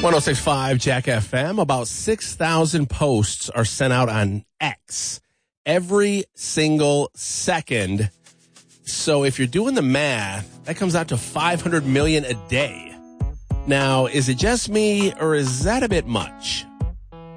106.5 Jack FM. About 6,000 posts are sent out on X every single second. So if you're doing the math, that comes out to 500 million a day. Now, is it just me or is that a bit much?